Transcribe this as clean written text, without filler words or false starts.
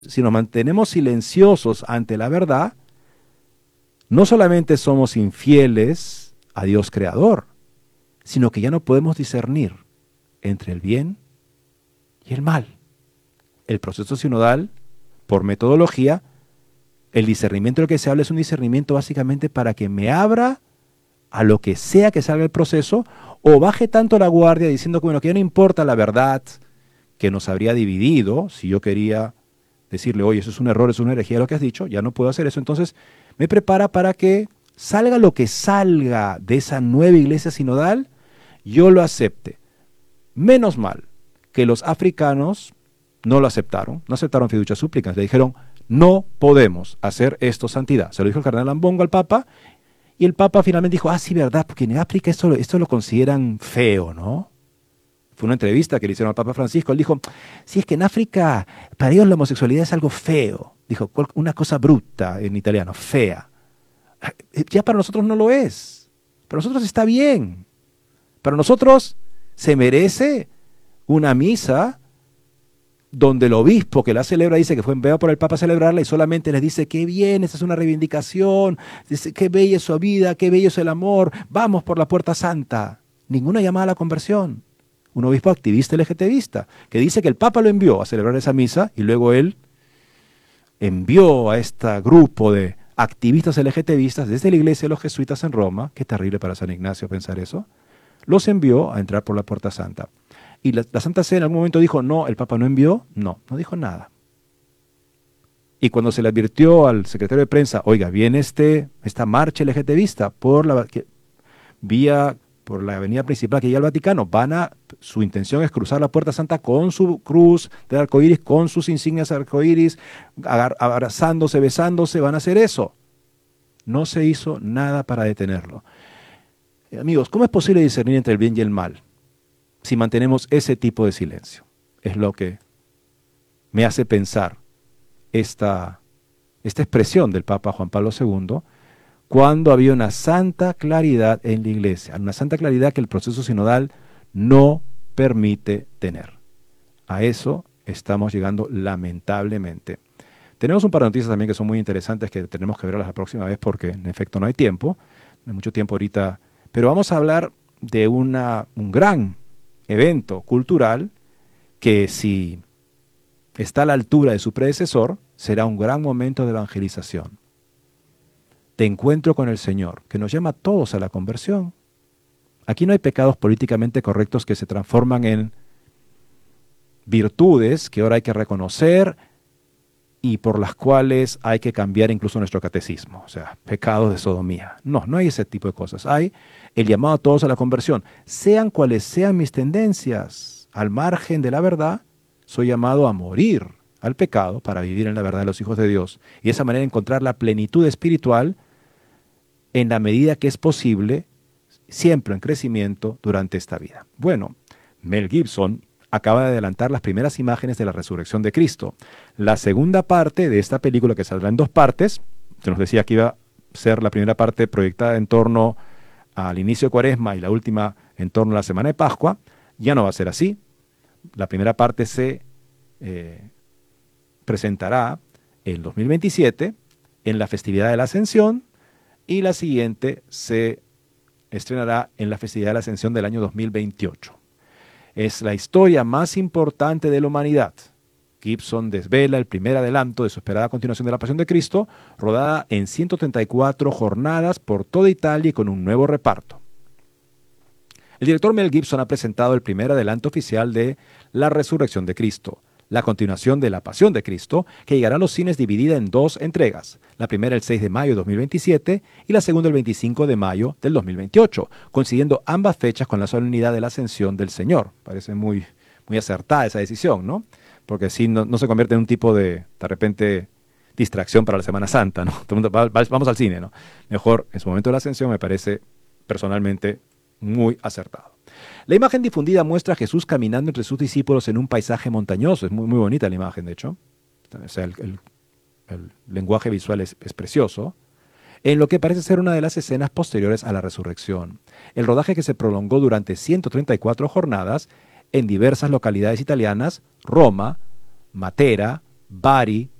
si nos mantenemos silenciosos ante la verdad, no solamente somos infieles a Dios Creador, sino que ya no podemos discernir entre el bien y el mal. El proceso sinodal, por metodología, el discernimiento del que se habla es un discernimiento básicamente para que me abra a lo que sea que salga el proceso, o baje tanto la guardia diciendo que, bueno, que ya no importa la verdad que nos habría dividido. Si yo quería decirle, oye, eso es un error, es una herejía lo que has dicho, ya no puedo hacer eso. Entonces me prepara para que salga lo que salga de esa nueva iglesia sinodal, yo lo acepte. Menos mal que los africanos no lo aceptaron, no aceptaron fiducia súplicas, le dijeron, no podemos hacer esto, santidad. Se lo dijo el cardenal Ambongo al Papa, y el Papa finalmente dijo, sí, verdad, porque en África esto lo consideran feo, ¿no? Fue una entrevista que le hicieron al Papa Francisco. Él dijo, sí, es que en África para ellos la homosexualidad es algo feo. Dijo, una cosa bruta en italiano, fea. Ya para nosotros no lo es. Para nosotros está bien. Para nosotros se merece una misa donde el obispo que la celebra dice que fue enviado por el Papa a celebrarla y solamente les dice, qué bien, esta es una reivindicación, dice, qué bella es su vida, qué bello es el amor, vamos por la puerta santa. Ninguna llamada a la conversión. Un obispo activista LGTBista, que dice que el Papa lo envió a celebrar esa misa y luego él envió a este grupo de activistas LGTBistas desde la iglesia de los jesuitas en Roma, qué terrible para San Ignacio pensar eso, los envió a entrar por la puerta santa. Y la Santa Sede en algún momento dijo, no, el Papa no envió, no dijo nada. Y cuando se le advirtió al secretario de prensa, oiga, viene esta marcha LGTBista por la avenida principal que llega al Vaticano, su intención es cruzar la Puerta Santa con su cruz de arcoíris, con sus insignias de arcoíris, abrazándose, besándose, van a hacer eso. No se hizo nada para detenerlo. Amigos, ¿cómo es posible discernir entre el bien y el mal si mantenemos ese tipo de silencio? Es lo que me hace pensar esta expresión del Papa Juan Pablo II, cuando había una santa claridad en la iglesia, una santa claridad que el proceso sinodal no permite tener. A eso estamos llegando lamentablemente. Tenemos un par de noticias también que son muy interesantes que tenemos que verlas la próxima vez porque en efecto no hay tiempo, no hay mucho tiempo ahorita, pero vamos a hablar de un gran evento cultural que si está a la altura de su predecesor, será un gran momento de evangelización, de encuentro con el Señor, que nos llama a todos a la conversión. Aquí no hay pecados políticamente correctos que se transforman en virtudes que ahora hay que reconocer y por las cuales hay que cambiar incluso nuestro catecismo, o sea, pecados de sodomía. No hay ese tipo de cosas. Hay el llamado a todos a la conversión. Sean cuales sean mis tendencias, al margen de la verdad, soy llamado a morir al pecado para vivir en la verdad de los hijos de Dios. Y de esa manera encontrar la plenitud espiritual en la medida que es posible, siempre en crecimiento durante esta vida. Bueno, Mel Gibson acaba de adelantar las primeras imágenes de la resurrección de Cristo. La segunda parte de esta película, que saldrá en 2 partes, se nos decía que iba a ser la primera parte proyectada en torno al inicio de Cuaresma y la última en torno a la Semana de Pascua, ya no va a ser así. La primera parte se presentará en 2027 en la festividad de la Ascensión y la siguiente se estrenará en la festividad de la Ascensión del año 2028. Es la historia más importante de la humanidad. Gibson desvela el primer adelanto de su esperada continuación de la Pasión de Cristo, rodada en 134 jornadas por toda Italia y con un nuevo reparto. El director Mel Gibson ha presentado el primer adelanto oficial de La Resurrección de Cristo, la continuación de La Pasión de Cristo, que llegará a los cines dividida en 2 entregas, la primera el 6 de mayo de 2027 y la segunda el 25 de mayo del 2028, coincidiendo ambas fechas con la solemnidad de la Ascensión del Señor. Parece muy acertada esa decisión, ¿no? Porque así no se convierte en un tipo de repente, distracción para la Semana Santa, ¿no? Todo el mundo vamos al cine, ¿no? Mejor, en su momento de la Ascensión me parece personalmente muy acertado. La imagen difundida muestra a Jesús caminando entre sus discípulos en un paisaje montañoso. Es muy bonita la imagen, de hecho. O sea, el lenguaje visual es precioso. En lo que parece ser una de las escenas posteriores a la resurrección. El rodaje, que se prolongó durante 134 jornadas en diversas localidades italianas: Roma, Matera, body